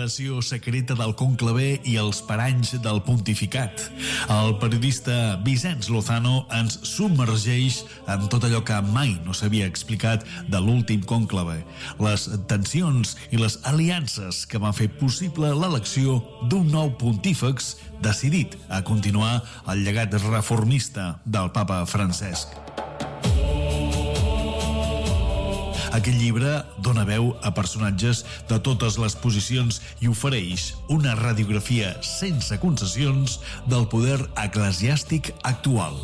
l'operació secreta del conclave i els paranys del pontificat. El periodista Vicenç Lozano ens submergeix en tot allò que mai no s'havia explicat de l'últim conclave, les tensions i les aliances que van fer possible l'elecció d'un nou pontífex decidit a continuar el llegat reformista del papa Francesc. Aquest llibre dona veu a personatges de totes les posicions i ofereix una radiografia sense concessions del poder eclesiàstic actual.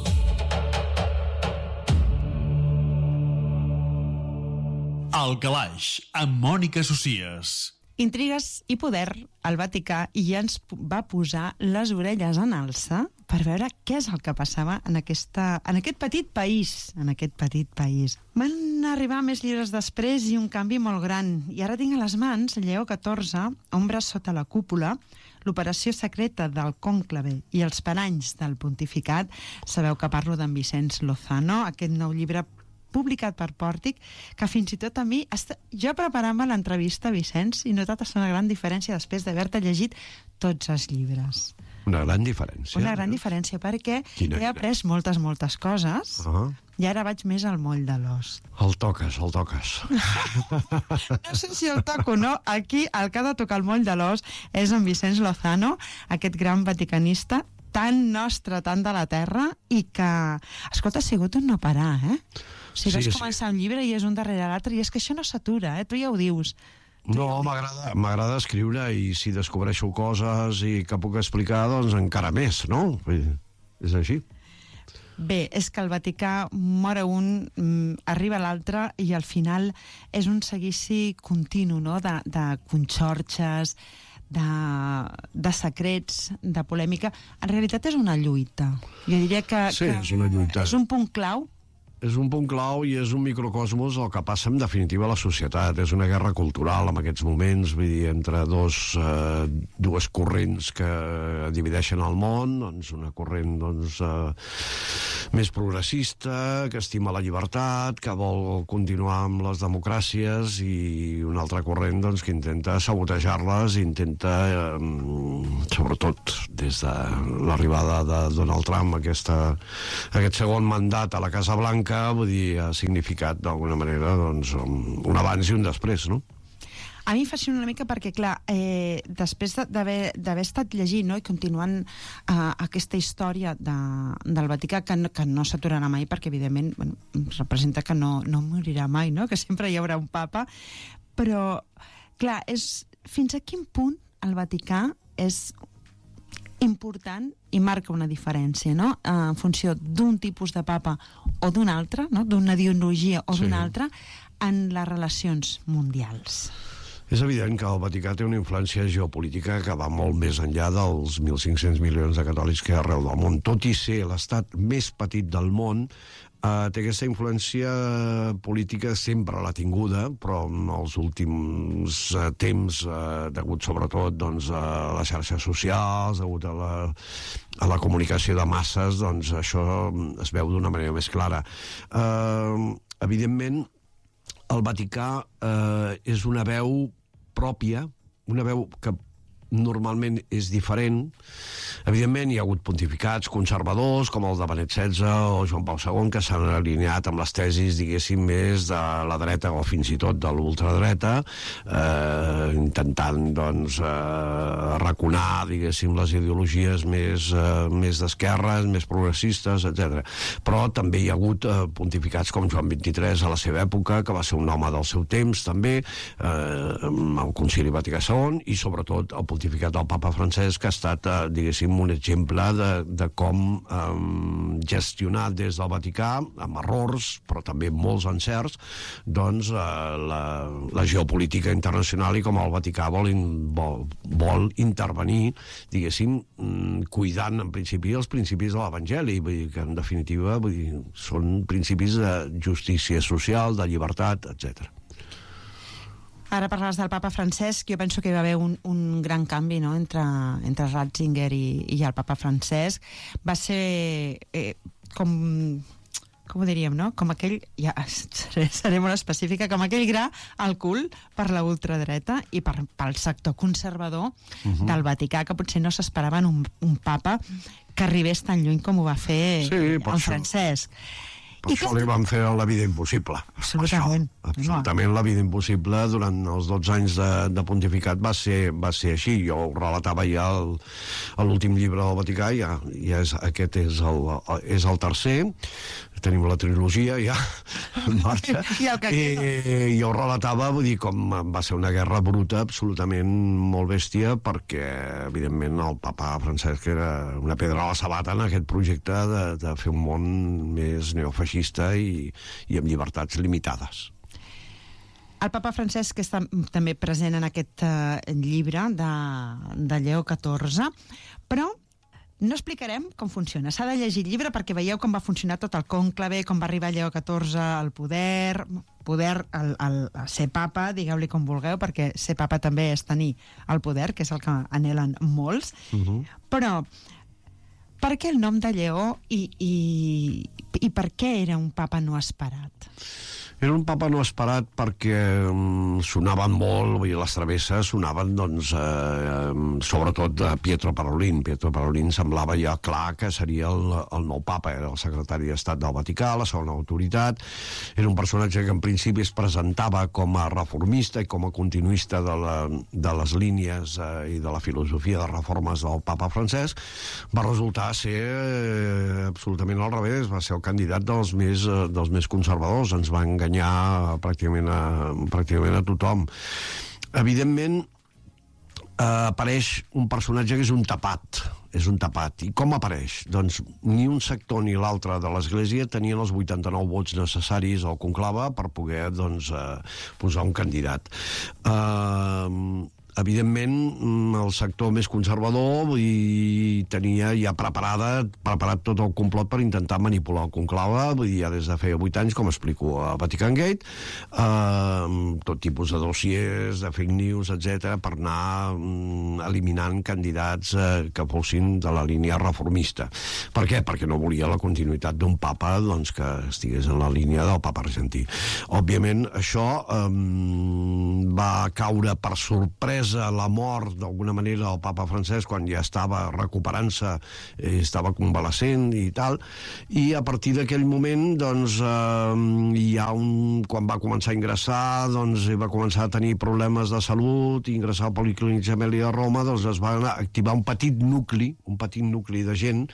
El Calaix, amb Mònica Socias. Intrigues i poder, el Vaticà ja ens va posar les orelles en alça per veure què és el que passava en aquest petit país. Van arribar més llibres després i un canvi molt gran. I ara tinc a les mans Lleó XIV, Ombres sota la cúpula, l'operació secreta del cònclave i els paranys del pontificat. Sabeu que parlo d'en Vicenç Lozano, aquest nou llibre publicat per Pòrtic, que fins i tot a mi... Jo preparant-me l'entrevista, Vicenç, he notat una gran diferència després d'haver-te llegit tots els llibres. Una gran diferència? Una gran diferència, perquè he après moltes coses i ara vaig més al moll de l'os. El toques. No sé si el toco o no. Aquí el que ha de tocar el moll de l'os és en Vicenç Lozano, aquest gran vaticanista, tan nostre, tan de la terra, i que, escolta, ha sigut un no parar, O sigui, vas començar un llibre i és un darrere l'altre, i és que això no s'atura, tu ja ho dius. No, m'agrada escriure, i si descobreixo coses i que puc explicar, doncs encara més, no? És així. Bé, és que el Vaticà mor un, arriba l'altre, i al final és un seguici continu, no?, de conxorxes, de secrets, de polèmica. En realitat és una lluita. Jo diria que és una lluita. És un punt clau. És un punt clau i és un microcosmos el que passa en definitiva a la societat. És una guerra cultural en aquests moments, vull dir, entre dues corrents que divideixen el món, doncs una corrent més progressista, que estima la llibertat, que vol continuar amb les democràcies, i una altra corrent doncs, que intenta sabotejar-les, intenta, sobretot des de l'arribada de Donald Trump, aquest segon mandat a la Casa Blanca, vull dir, ha significat d'alguna manera doncs, un abans i un després, no? A mi em fascina una mica perquè, clar, després d'haver estat llegint, no?, i continuant aquesta història del Vaticà, que no s'aturarà mai, perquè evidentment representa que no morirà mai, no?, que sempre hi haurà un papa, però, clar, és fins a quin punt el Vaticà és important i marca una diferència, no?, en funció d'un tipus de papa o d'un altre, no?, d'una ideologia o d'una altra, en les relacions mundials. És evident que el Vaticà té una influència geopolítica que va molt més enllà dels 1.500 milions de catòlics que hi ha arreu del món. Tot i ser l'estat més petit del món, té aquesta influència política, sempre l'ha tinguda, però en els últims temps, degut sobretot doncs, a les xarxes socials, degut a la comunicació de masses, doncs això es veu d'una manera més clara. Evidentment, el Vaticà és una veu pròpia, una veu que normalment és diferent. Evidentment hi ha hagut pontificats conservadors com el de Benet XVI o Joan Pau II, que s'han alineat amb les tesis, diguéssim, més de la dreta o fins i tot de l'ultradreta, intentant doncs arraconar, diguéssim, les ideologies més d'esquerres, més progressistes, etc. Però també hi ha hagut pontificats com Joan XXIII a la seva època, que va ser un home del seu temps també, el Concili Vaticà II, i sobretot el pontificat del papa Francesc, que ha estat, diguéssim, un exemple de com gestionar des del Vaticà, amb errors, però també molts encerts, doncs la geopolítica internacional, i com el Vaticà vol intervenir, diguéssim, cuidant en principi els principis de l'Evangeli, vull dir que en definitiva són principis de justícia social, de llibertat, etc. Ara parles del papa Francesc, jo penso que hi va haver un gran canvi, no?, entre Ratzinger i el papa Francesc. Va ser com com ho diríem, no? Com aquell, ja seré molt específica, com aquell gra al cul per la ultradreta i pel sector conservador del Vaticà, que potser no s'esperaven un papa que arribés tan lluny com ho va fer en Francesc. Per això li van fer la vida impossible. Absolutament. Absolutament, la vida impossible durant els 12 anys de pontificat va ser així. Jo ho relatava ja a l'últim llibre del Vaticà, aquest és el tercer, tenim la trilogia ja en marxa, i jo ho relatava, vull dir, com va ser una guerra bruta, absolutament molt bèstia, perquè, evidentment, el papa Francesc era una pedra a la sabata en aquest projecte de fer un món més neofeixista i amb llibertats limitades. El papa Francesc està també present en aquest llibre de Lleó XIV, però no explicarem com funciona. S'ha de llegir el llibre perquè veieu com va funcionar tot el cònclave, com va arribar Lleó XIV al poder a ser papa, digueu-li com vulgueu, perquè ser papa també és tenir el poder, que és el que anhelen molts. Però per què el nom de Lleó i per què era un papa no esperat? Era un papa no esperat perquè sonaven molt, vull dir, les travesses sonaven, doncs, sobretot de Pietro Parolin. Pietro Parolin semblava ja clar que seria el nou papa, era el secretari d'Estat del Vaticà, la segona autoritat. Era un personatge que en principi es presentava com a reformista i com a continuista de les línies i de la filosofia de reformes del papa Francesc. Va resultar ser absolutament al revés, va ser el candidat dels més conservadors, ens va enganyar pràcticament a tothom. Evidentment, apareix un personatge que és un tapat. I com apareix? Doncs ni un sector ni l'altre de l'Església tenien els 89 vots necessaris al conclave per poder, doncs, posar un candidat. Evidentment, el sector més conservador tenia ja preparat tot el complot per intentar manipular el conclave, vull dir, ja des de feia 8 anys, com explico a Vatican Gate, tot tipus de dossiers, de fake news, etc, per anar eliminant candidats que fossin de la línia reformista. Per què? Perquè no volia la continuïtat d'un papa, doncs, que estigués en la línia del papa argentí. Òbviament, això va caure per sorpresa la mort, d'alguna manera, del papa Francesc quan ja estava recuperant-se, estava convalescent i tal, i a partir d'aquell moment, doncs, quan va començar a ingressar, doncs, va començar a tenir problemes de salut, i ingressar al Policlínic Gemelli de Roma, doncs es va activar un petit nucli de gent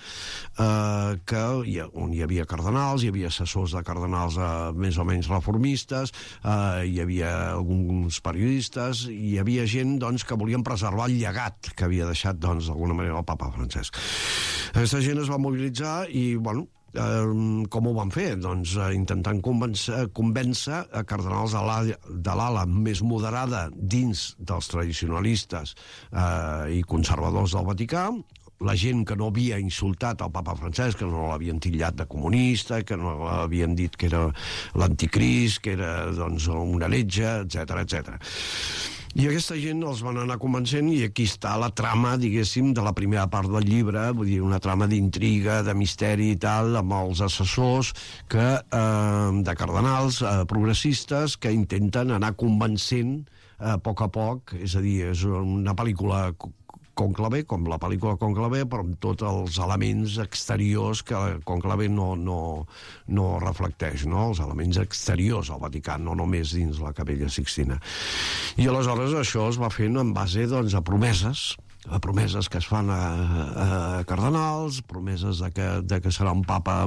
on hi havia cardenals, hi havia assessors de cardenals més o menys reformistes, hi havia alguns periodistes, hi havia gent, doncs, que volien preservar el llegat que havia deixat, doncs, d'alguna manera el papa Francesc. Aquesta gent es va mobilitzar i, bueno, com ho van fer? Doncs intentant convèncer a cardenals de l'ala més moderada dins dels tradicionalistes i conservadors del Vaticà, la gent que no havia insultat el papa Francesc, que no l'havien titllat de comunista, que no l'havien dit que era l'anticrist, que era, doncs, un heretge, etc. I aquesta gent els van anar convencent, i aquí està la trama, diguéssim, de la primera part del llibre, vull dir, una trama d'intriga, de misteri i tal, amb els assessors de cardenals progressistes que intenten anar convencent a poc, és a dir, és una pel·lícula Conclave, com la pel·lícula Conclave, però amb tots els elements exteriors que Conclave no reflecteix, no? Els elements exteriors al Vaticà, no només dins la Capella Sixtina. I aleshores això es va fent en base, doncs, a promeses que es fan a cardenals, promeses de que serà un papa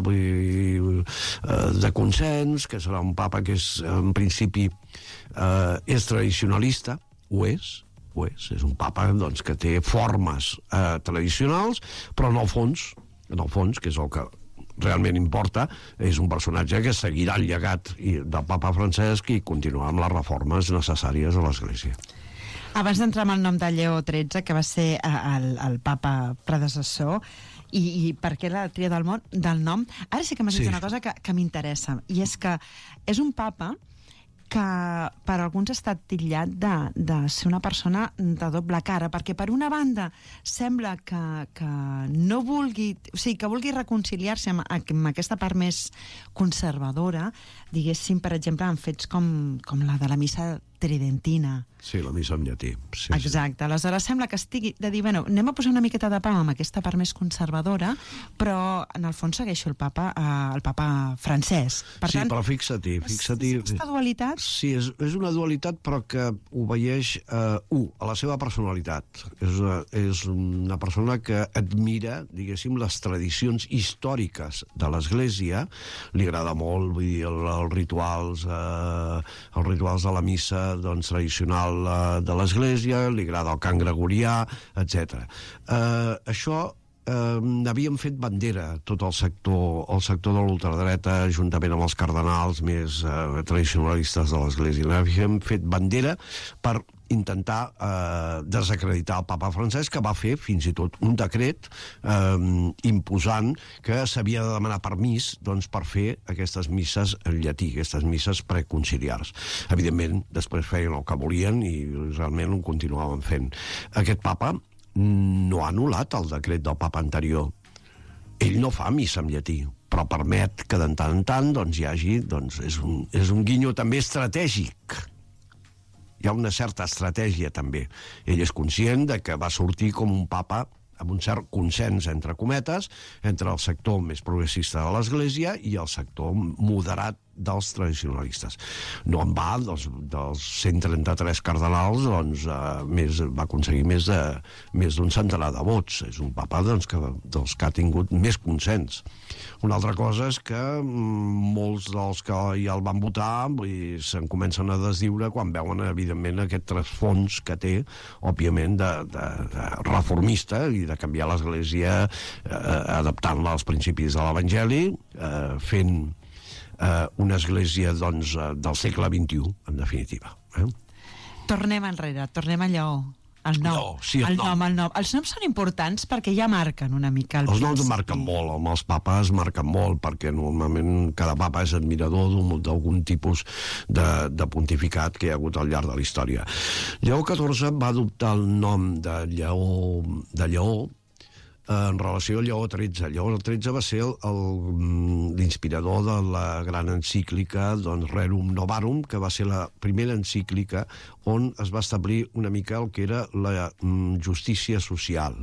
de consens, que serà un papa que és, en principi, és tradicionalista, ho és un papa, doncs, que té formes tradicionals, però en el fons, que és el que realment importa, és un personatge que seguirà el llegat del papa Francesc i continuarà amb les reformes necessàries a l'Església. Abans d'entrar amb el nom de Lleó XIII, que va ser el papa predecessor, i per què la tria del nom, ara sí que m'has dit una cosa que m'interessa, i és que és un papa que per alguns ha estat titllat de ser una persona de doble cara, perquè per una banda sembla que no vulgui, o sigui, que vulgui reconciliar-se amb aquesta part més conservadora, diguéssim, per exemple, en fets com la de la missa tridentina. Sí, la missa en llatí. Sí, exacte. Sí. Aleshores sembla que estigui de dir, bueno, anem a posar una miqueta de pau amb aquesta part més conservadora, però en el fons segueixo el papa francès. Per tant, però fixa-t'hi. Aquesta dualitat... Sí, és una dualitat, però que obeeix a la seva personalitat. És una persona que admira, diguéssim, les tradicions històriques de l'Església. Li agrada molt, vull dir, els rituals de la missa tradicional de l'Església, li agrada el cant gregorià, etc. Això n'havíem fet bandera, tot el sector de l'ultradreta, juntament amb els cardenals més tradicionalistes de l'Església. N'havíem fet bandera per intentar desacreditar el papa francès, que va fer fins i tot un decret imposant que s'havia de demanar permís per fer aquestes misses en llatí, aquestes misses preconciliars. Evidentment, després feien el que volien i realment ho continuaven fent. Aquest papa no ha anul·lat el decret del papa anterior. Ell no fa missa en llatí, però permet que de tant en tant hi hagi... És un guinyo també estratègic. Hi ha una certa estratègia, també. Ell és conscient de que va sortir com un papa amb un cert consens, entre cometes, entre el sector més progressista de l'Església i el sector moderat dels tradicionalistes. No en va, dels 133 cardenals, va aconseguir més d'un centenar de vots. És un papa dels que ha tingut més consens. Una altra cosa és que molts dels que ja el van votar se'n comencen a desdiure quan veuen, evidentment, aquest trasfons que té, òbviament, de reformista i de canviar l'Església adaptant-la als principis de l'Evangeli, fent una església del segle XXI, en definitiva. Tornem enrere, tornem a Lleó. El nom. El nom. Els noms són importants perquè ja marquen una mica el Els noms marquen molt, amb els papes marquen molt, perquè normalment cada papa és admirador d'algun tipus de pontificat que hi ha hagut al llarg de la història. Lleó XIV va adoptar el nom de Lleó en relació a Lleó XIII. Lleó XIII va ser l'inspirador de la gran encíclica Rerum Novarum, que va ser la primera encíclica on es va establir una mica el que era la justícia social.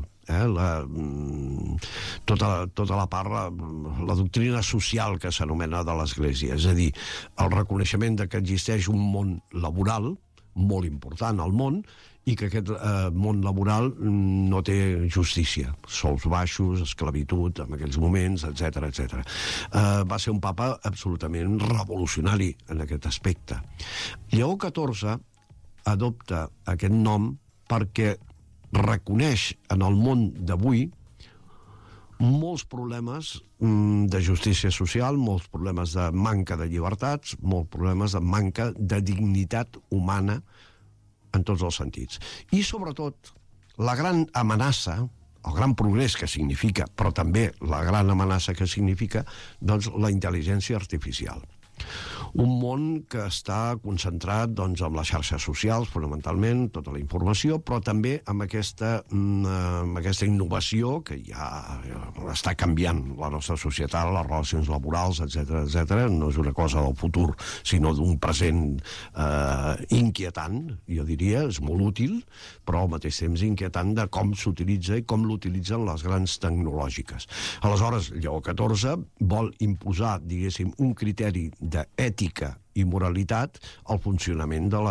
Tota la part, la doctrina social que s'anomena de l'Església, és a dir, el reconeixement de que existeix un món laboral molt important al món i que aquest món laboral no té justícia, sous baixos, esclavitud en aquells moments, etc. Va ser un papa absolutament revolucionari en aquest aspecte. Lleó XIV adopta aquest nom perquè reconeix en el món d'avui molts problemes de justícia social, molts problemes de manca de llibertats, molts problemes de manca de dignitat humana en tots els sentits. I, sobretot, la gran amenaça, el gran progrés que significa, però també la gran amenaça que significa, la intel·ligència artificial. Un món que està concentrat en les xarxes socials, fonamentalment, tota la informació, però també amb aquesta innovació que ja està canviant la nostra societat, les relacions laborals, etc. No és una cosa del futur, sinó d'un present inquietant, jo diria, és molt útil, però al mateix temps inquietant de com s'utilitza i com l'utilitzen les grans tecnològiques. Aleshores, Lleó XIV vol imposar, diguéssim, un criteri d'ètica i moralitat al funcionament de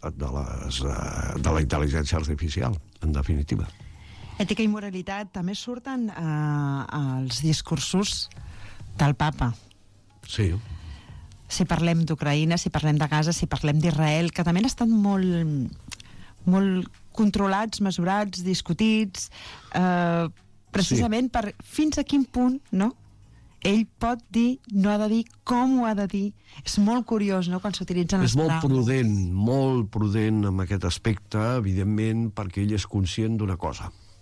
la intel·ligència artificial, en definitiva. Ètica i moralitat també surten als discursos del papa. Sí. Si parlem d'Ucraïna, si parlem de Gaza, si parlem d'Israel, que també han estat molt controlats, mesurats, discutits, precisament per fins a quin punt, no?, ell pot dir, no ha de dir, com ho ha de dir. És molt curiós, no?, quan s'utilitzen les paraules. És molt prudent amb aquest aspecte, evidentment, perquè ell és conscient d'una cosa.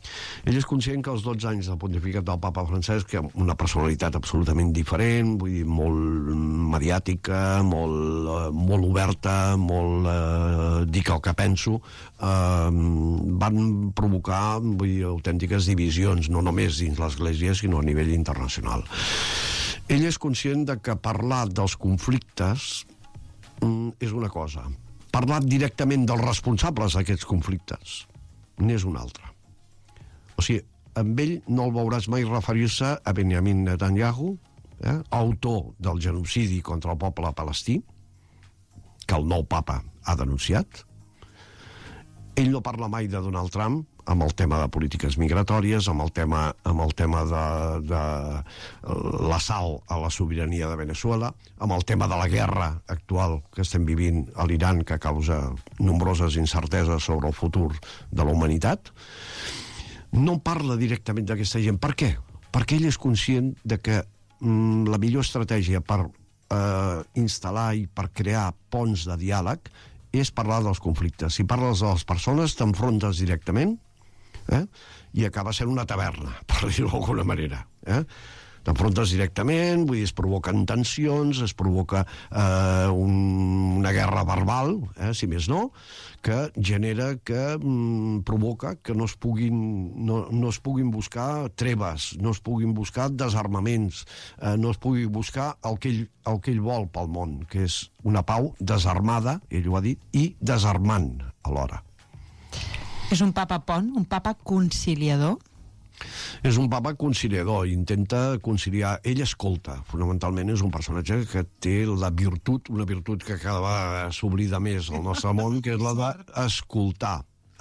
Ell és conscient que els 12 anys del pontificat del papa Francesc, que una personalitat absolutament diferent, vull dir, molt mediàtica, molt oberta, molt dic el que penso, van provocar, vull dir, autèntiques divisions, no només dins l'Església, sinó a nivell internacional. Ell és conscient de que parlar dels conflictes és una cosa. Parlar directament dels responsables d'aquests conflictes n'és una altra. O sigui, amb ell no el veuràs mai referir-se a Benjamin Netanyahu, autor del genocidi contra el poble palestí, que el nou papa ha denunciat. Ell no parla mai de Donald Trump amb el tema de polítiques migratòries, amb el tema de l'assalt a la sobirania de Venezuela, amb el tema de la guerra actual que estem vivint a l'Iran, que causa nombroses incerteses sobre el futur de la humanitat. No parla directament d'aquesta gent. Per què? Perquè ell és conscient de que la millor estratègia per instal·lar i per crear ponts de diàleg és parlar dels conflictes. Si parles de les persones, t'enfrontes directament i acaba sent una taverna, per dir-ho d'alguna manera. T'enfrontes directament, vull dir, es provoquen tensions, es provoca una guerra verbal, si més no, que genera, que provoca que no es puguin buscar treves, no es puguin buscar desarmaments, no es pugui buscar el que ell vol pel món, que és una pau desarmada, ell ho ha dit, i desarmant alhora. És un papa pont, un papa conciliador? És un papa conciliador, intenta conciliar. Ell escolta, fonamentalment és un personatge que té la virtut, una virtut que cada vegada s'oblida més al nostre món, que és la d'escoltar.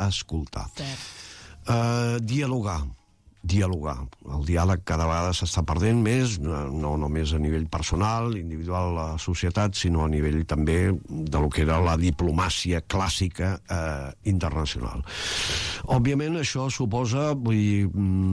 Dialogar. El diàleg cada vegada s'està perdent més, no només a nivell personal, individual, a la societat, sinó a nivell també de lo que era la diplomàcia clàssica internacional. Òbviament això suposa, vull dir,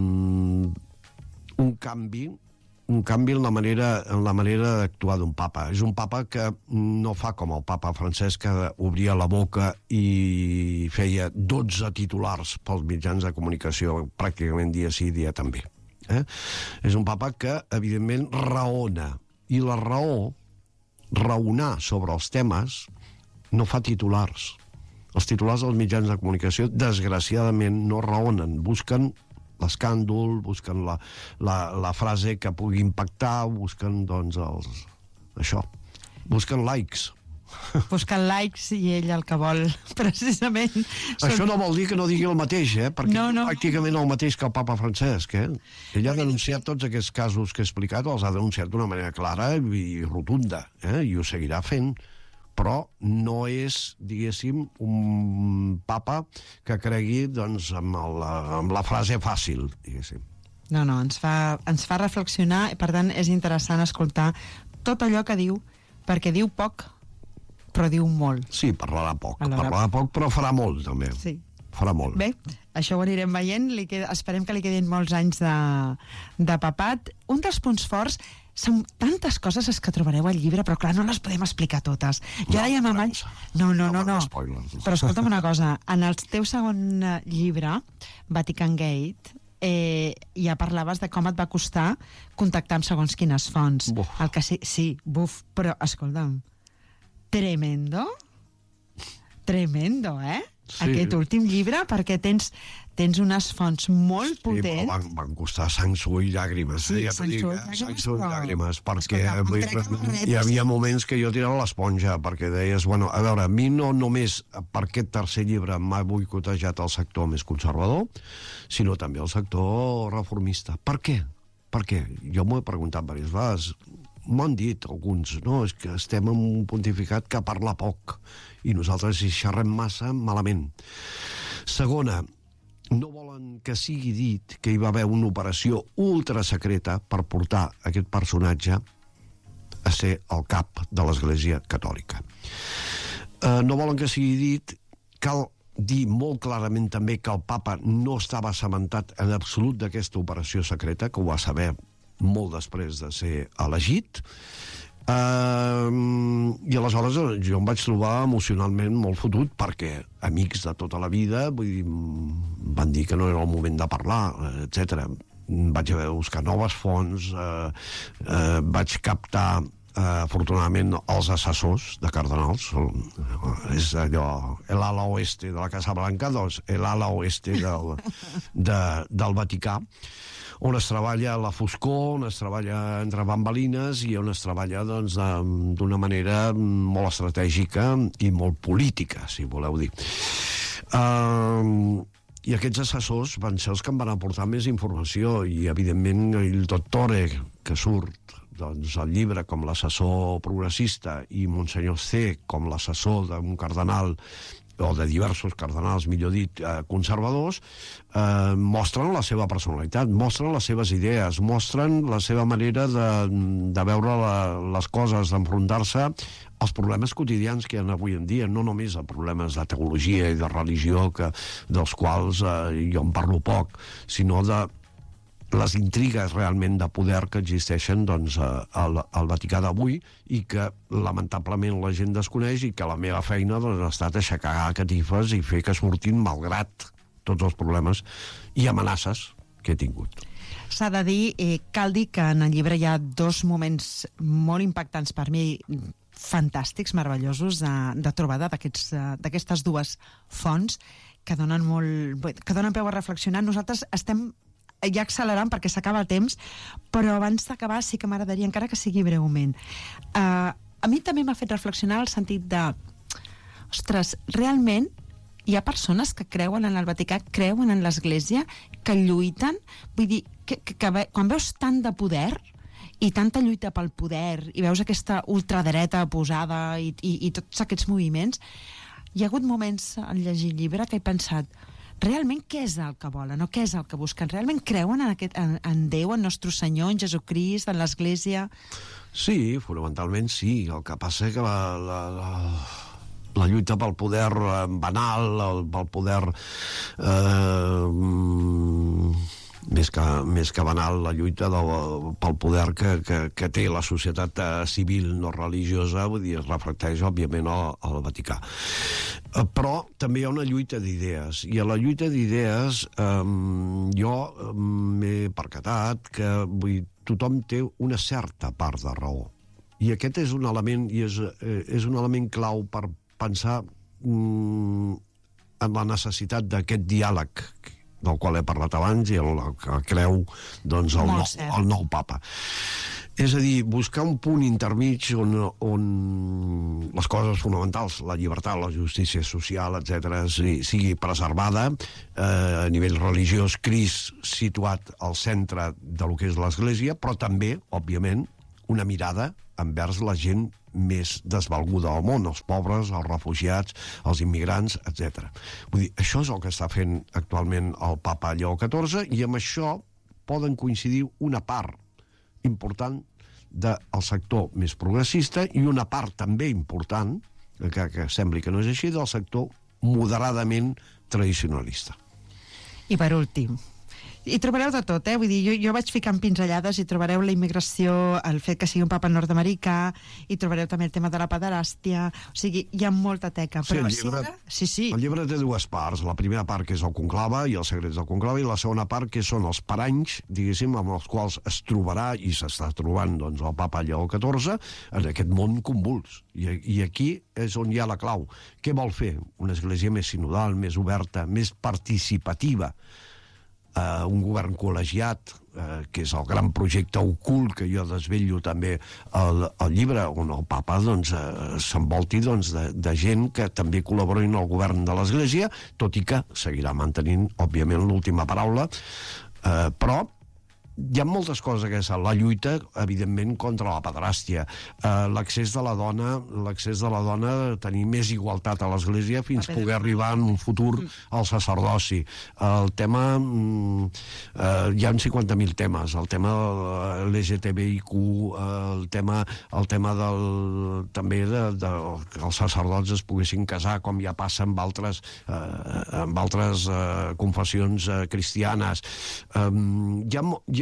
un canvi en la manera d'actuar d'un papa. És un papa que no fa com el papa Francesc, que obria la boca i feia 12 titulars pels mitjans de comunicació, pràcticament dia sí, dia també. És un papa que, evidentment, raona. I la raonar sobre els temes, no fa titulars. Els titulars dels mitjans de comunicació, desgraciadament, no raonen. Busquen l'escàndol, busquen la frase que pugui impactar, busquen, doncs, això. Busquen likes. Busquen likes i ell el que vol, precisament... Això no vol dir que no digui el mateix, perquè pràcticament el mateix que el papa Francesc, Ell ha denunciat tots aquests casos que he explicat, els ha denunciat d'una manera clara i rotunda, i ho seguirà fent, però no és, diguéssim, un papa que cregui, doncs, amb la frase fàcil, diguéssim. No, ens fa reflexionar, i per tant és interessant escoltar tot allò que diu, perquè diu poc, però diu molt. Sí, parlarà poc, però farà molt, també. Sí. Farà molt. Bé, això ho anirem veient, esperem que li quedin molts anys de papat. Un dels punts forts són tantes coses que trobareu al llibre, però clar, no les podem explicar totes. Jo ara ja m'amany... No. Però escolta'm una cosa, en el teu segon llibre, Vatican Gate, ja parlaves de com et va costar contactar amb segons quines fonts. El que sí, però escolta'm, tremendo, Sí. Aquest últim llibre, perquè tens unes fonts molt potents. Sí, però van costar sang, suor i llàgrimes. Sí, sang, suor i llàgrimes, perquè hi havia moments que jo tirava l'esponja, perquè deies, bueno, a veure, a mi no només per aquest tercer llibre m'ha boicotejat el sector més conservador, sinó també el sector reformista. Per què? Perquè jo m'ho he preguntat diverses vegades. M'ho han dit alguns, no? És que estem en un pontificat que parla poc i nosaltres hi xerrem massa malament. Segona, no volen que sigui dit que hi va haver una operació ultrasecreta per portar aquest personatge a ser el cap de l'Església Catòlica. No volen que sigui dit, cal dir molt clarament també que el papa no estava assabentat en absolut d'aquesta operació secreta, que ho va saber molt després de ser elegit, I aleshores jo em vaig trobar emocionalment molt fotut perquè amics de tota la vida van dir que no era el moment de parlar, etc. Vaig haver de buscar noves fonts, vaig captar afortunadament els assessors de cardenals, és allò, l'ala oeste de la Casa Blanca, doncs l'ala oeste del Vaticà, on es treballa la foscor, on es treballa entre bambalines i on es treballa d'una manera molt estratègica i molt política, si voleu dir. I aquests assessors van ser els que em van aportar més informació i, evidentment, el dottore que surt al llibre com l'assessor progressista i Monsenyor C com l'assessor d'un cardenal o de diversos cardenals, millor dit, conservadors, mostren la seva personalitat, mostren les seves idees, mostren la seva manera de veure les coses, d'enfrontar-se als problemes quotidians que hi ha avui en dia, no només a problemes de teologia i de religió, dels quals jo en parlo poc, sinó de les intrigues realment de poder que existeixen al Vaticà d'avui i que lamentablement la gent desconeix i que la meva feina ha estat aixecar catifes i fer que surtin malgrat tots els problemes i amenaces que he tingut. S'ha de dir, cal dir que en el llibre hi ha dos moments molt impactants per mi, fantàstics, meravellosos, de trobada d'aquestes dues fonts que donen peu a reflexionar. Nosaltres estem ja accelerant perquè s'acaba el temps, però abans d'acabar sí que m'agradaria, encara que sigui breument. A mi també m'ha fet reflexionar el sentit de, ostres, realment hi ha persones que creuen en el Vaticà, creuen en l'Església, que lluiten, vull dir, que quan veus tant de poder i tanta lluita pel poder i veus aquesta ultradreta posada i tots aquests moviments, hi ha hagut moments al llegir el llibre que he pensat, realment què és el que volen o què és el que busquen? Realment creuen en Déu, en Nostre Senyor, en Jesucrist, en l'Església? Sí, fonamentalment sí. El que passa és que la lluita pel poder banal, pel poder més que banal, la lluita pel poder que té la societat civil no religiosa, vull dir, es reflecteix òbviament al Vaticà. Però també hi ha una lluita d'idees, i a la lluita d'idees jo m'he percatat que tothom té una certa part de raó, i aquest és un element, i és un element clau per pensar en la necessitat d'aquest diàleg del qual he parlat abans i el que creu el nou papa. És a dir, buscar un punt intermig on les coses fonamentals, la llibertat, la justícia social, etc., sigui preservada, a nivell religiós, Crist situat al centre del que és l'Església, però també, òbviament, una mirada envers la gent més desvalguda del món, els pobres, els refugiats, els immigrants, etc. Vull dir, això és el que està fent actualment el papa Lleó XIV, i amb això poden coincidir una part important del sector més progressista i una part també important, que sembli que no és així, del sector moderadament tradicionalista. I per últim, hi trobareu de tot, vull dir, jo vaig ficant pinzellades i trobareu la immigració, el fet que sigui un papa nord-americà, i trobareu també el tema de la pederàstia, o sigui, hi ha molta teca. Sí, el llibre té dues parts, la primera part que és el conclave i els secrets del conclave, i la segona part que són els paranys, diguéssim, amb els quals es trobarà i s'està trobant el papa Lleó XIV en aquest món convuls. I aquí és on hi ha la clau. Què vol fer? Una església més sinodal, més oberta, més participativa, un govern col·legiat, que és el gran projecte ocult que jo desvetllo també al llibre, on el papa s'envolti de gent que també col·labora en el govern de l'Església, tot i que seguirà mantenint, òbviament, l'última paraula, però hi ha moltes coses aquesta. La lluita, evidentment, contra la pederàstia, l'accés de la dona a tenir més igualtat a l'Església fins a poder arribar en un futur al sacerdoci. El tema, hi ha 50.000 temes, el tema de l'LGTBIQ, el tema també que els sacerdots es poguessin casar, com ja passa amb altres confessions cristianes. Hi ha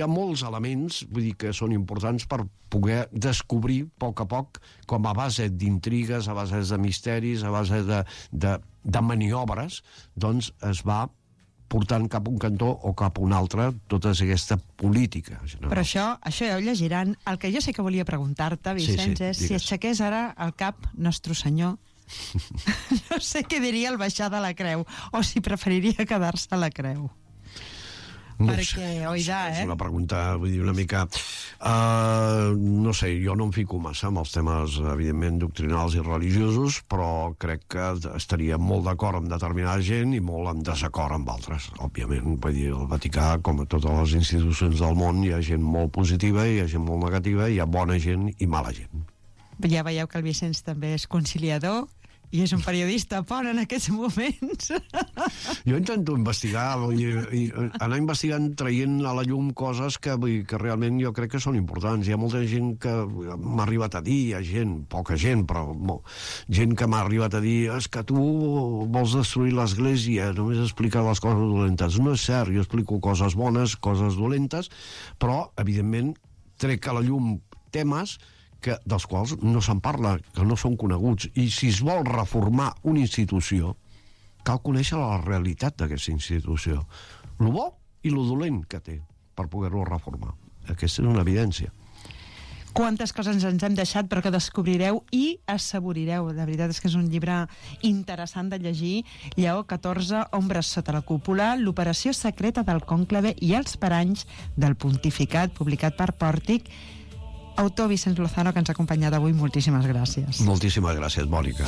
ha molts elements, vull dir, que són importants per poder descobrir a poc, com a base d'intrigues, a base de misteris, a base de maniobres, doncs es va portant cap a un cantó o cap a un altre tota aquesta política. No? Però això ja ho llegiran. El que jo sé que volia preguntar-te, Vicenç, és si aixequés ara el cap Nostre Senyor, no sé què diria el baixar de la creu, o si preferiria quedar-se a la creu. No perquè, oida, és una pregunta, vull dir, una mica... no sé, jo no em fico massa amb els temes, evidentment, doctrinals i religiosos, però crec que estaria molt d'acord amb determinada gent i molt en desacord amb altres. Òbviament, vull dir, el Vaticà, com a totes les institucions del món, hi ha gent molt positiva, hi ha gent molt negativa, hi ha bona gent i mala gent. Ja veieu que el Vicenç també és conciliador i és un periodista pont en aquests moments. Jo intento investigar i anar investigant, traient a la llum coses que realment jo crec que són importants. Hi ha molta gent que m'ha arribat a dir, hi ha gent, poca gent, però gent que m'ha arribat a dir és que tu vols destruir l'Església, només explicar les coses dolentes. No és cert, jo explico coses bones, coses dolentes, però, evidentment, trec a la llum temes dels quals no se'n parla, que no són coneguts. I si es vol reformar una institució, cal conèixer la realitat d'aquesta institució, lo bo i lo dolent que té per poder-lo reformar. Aquesta és una evidència. Quantes coses ens hem deixat però que descobrireu i assaborireu. La veritat és que és un llibre interessant de llegir. Lleó XIV, Ombres sota la cúpula, l'operació secreta del cònclave i els paranys del pontificat, publicat per Pòrtic. Autor Vicenç Lozano, que ens ha acompanyat avui. Moltíssimes gràcies. Moltíssimes gràcies, Mònica.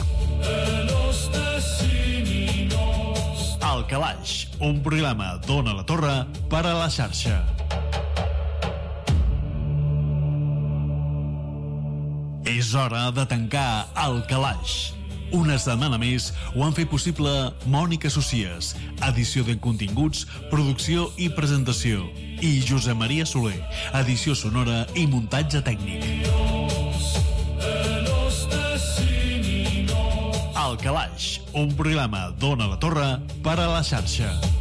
El Calaix, un programa d'Ona la Torre per a la xarxa. És hora de tancar El Calaix. Una setmana més ho han fet possible Mònica Socias, edició de continguts, producció i presentació, i Josep Maria Soler, edició sonora i muntatge tècnic. El Calaix, un programa d'Ona la Torre per a la xarxa.